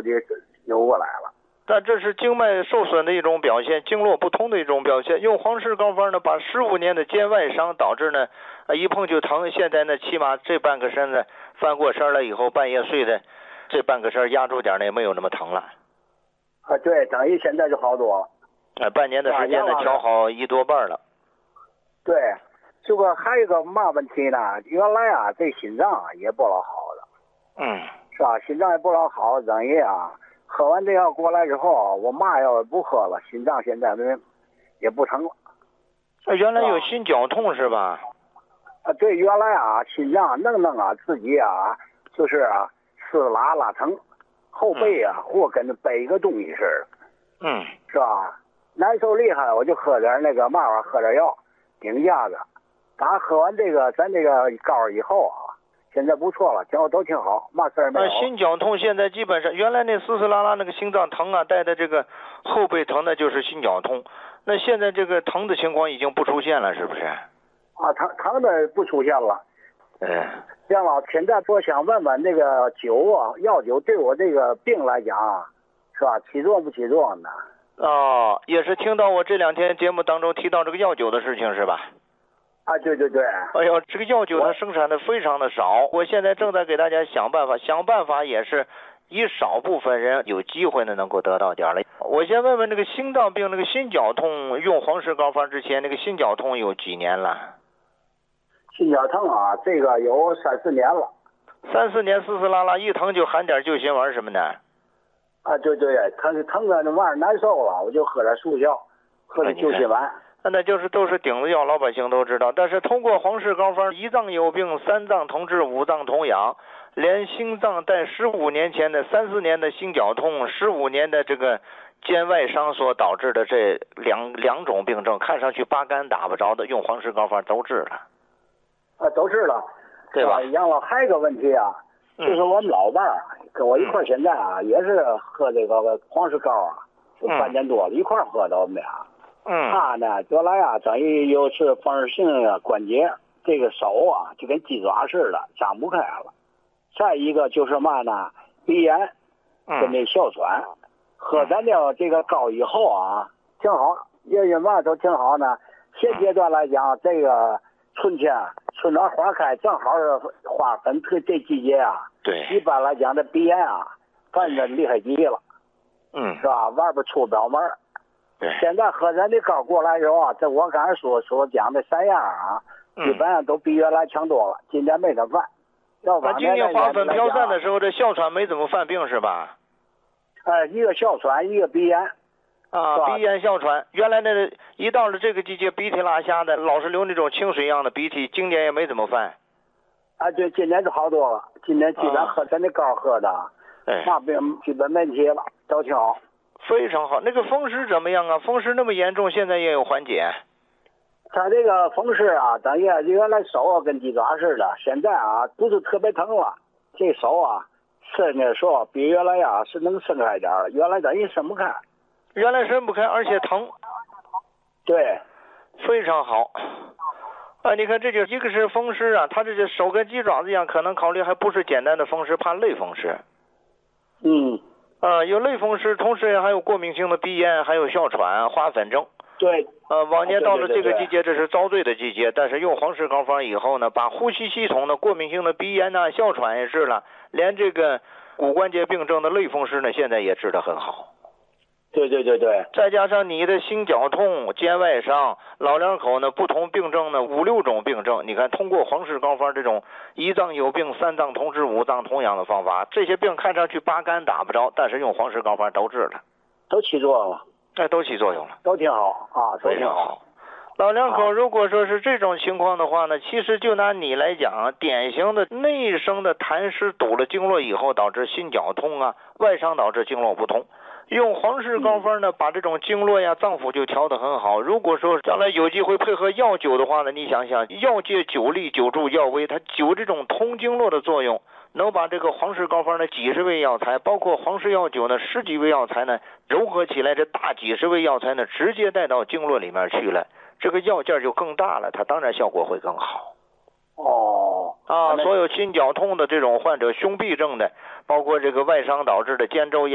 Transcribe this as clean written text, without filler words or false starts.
就扭过来了。 但这是经脉受损的一种表现，经络不通的一种表现。用黄氏膏方呢，把15年的肩外伤导致呢，一碰就疼。现在呢，起码这半个身子翻过身了以后，半夜睡的这半个身压住点呢，也没有那么疼了。 对，等于现在就好多了。 半年的时间呢，调好1多半了。 对，这个还有一个嘛问题呢？原来啊，这心脏也不老好的。是吧？心脏也不老好，等于啊。喝完这药过来之后，我嘛药也不喝了，心脏现在也不疼了。 原来有心绞痛是吧？ 对，原来啊，心脏弄啊，自己啊，就是啊，是拉疼，后背啊，或跟背一个东西似的。是吧？难受厉害，我就喝点那个嘛玩意儿，喝点药顶架子。打喝完这个咱这个膏以后啊。现在不错了，都挺好，嘛事儿没有。 心绞痛现在基本上，原来那嘶嘶啦啦那个心脏疼啊，带的这个后背疼的就是心绞痛。那现在这个疼的情况已经不出现了，是不是？ 疼的不出现了。行了，现在我想问问那个酒啊，药酒对我这个病来讲，是吧？起作用不起作用呢？ 也是听到我这2天节目当中提到这个药酒的事情是吧？ 对。 哎呦，这个药酒它生产的非常的少，我现在正在给大家想办法也是以少部分人有机会呢能够得到点了。我先问问这个心脏病那个心绞痛用黄氏膏方之前那个心绞痛有几年了？ 心绞痛啊，这个有3、4年了。 3、4年嘶嘶啦啦一疼就喊点救心丸什么的。 对，疼的那玩意儿难受了，我就喝点速效，喝点救心丸。 那就是都是顶子药，老百姓都知道。但是通过黄氏膏方，1脏有病，3脏同治，5脏同养，连心脏在15年前的3、4年的心绞痛，15年的这个肩外伤所导致的这两种病症，看上去八竿打不着的，用黄氏膏方都治了。 都治了， 对吧？ 杨老还有个问题啊，就是我们老伴儿跟我一块儿现在啊，也是喝这个黄氏膏啊，就半年多了，一块儿喝的我们俩。他呢，原来啊，等于有是风湿性关节，这个手啊就跟鸡爪似的，张不开了。再一个就是嘛呢，鼻炎跟那哮喘。喝咱这个膏以后啊，挺好，也嘛都挺好呢。现阶段来讲，这个春天春暖花开，正好是花粉这季节啊。 对。 一般来讲，这鼻炎啊，犯的厉害极了。是吧？外边出不了门。现在喝咱的膏过来之后啊，这我刚才所讲的3样啊，基本上都比原来强多了。今年没怎么犯。 今年花粉飘散的时候，这哮喘没怎么犯病是吧？ 一个哮喘，一个鼻炎。 鼻炎哮喘，原来那一到了这个季节，鼻涕拉瞎的，老是流那种清水一样的鼻涕，今年也没怎么犯。 对，今年就好多了。今年基本喝咱的膏喝的，嘛病基本没问题了，都挺好。 非常好。那个风湿怎么样啊？风湿那么严重，现在也有缓解。 他这个风湿啊，等于原来手啊跟鸡爪似的，现在啊不是特别疼了。这手啊伸的时候比原来啊是能伸开点了，原来等于伸不开。 原来伸不开，而且疼。 对， 非常好。你看这就一个是风湿啊，他这手跟鸡爪子一样，可能考虑还不是简单的风湿，怕类风湿。有类风湿，同时还有过敏性的鼻炎，还有哮喘、花粉症。 对。 往年到了这个季节，这是遭罪的季节。但是用黄氏膏方以后呢，把呼吸系统的过敏性的鼻炎呐、哮喘也治了，连这个骨关节病症的类风湿呢，现在也治得很好。 对。 再加上你的心绞痛、肩外伤，老两口呢不同病症呢5、6种病症，你看通过黄氏膏方这种1脏有病、3脏同治、5脏同养的方法，这些病看上去八竿打不着，但是用黄氏膏方都治了， 都起作用了。 都起作用了， 都挺好啊， 非常好。老两口如果说是这种情况的话呢，其实就拿你来讲，典型的内生的痰湿堵了经络以后，导致心绞痛啊，外伤导致经络不通。用黄氏膏方呢，把这种经络呀、脏腑就调得很好。如果说将来有机会配合药酒的话呢，你想想，药借酒力，酒助药威，它酒这种通经络的作用，能把这个黄氏膏方的几十味药材，包括黄氏药酒呢10几味药材呢，糅合起来，这大几十味药材呢，直接带到经络里面去了，这个药劲就更大了，它当然效果会更好。所有心绞痛的这种患者，胸痹症的，包括这个外伤导致的肩周炎。